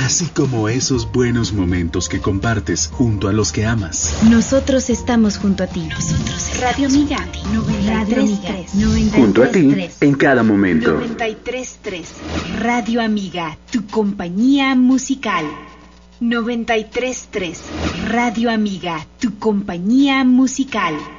así como esos buenos momentos que compartes junto a los que amas. Nosotros estamos junto a ti. Radio Amiga, 93.3. Junto a ti en cada momento. 93.3. Radio Amiga, tu compañía musical. 93.3. Radio Amiga, tu compañía musical.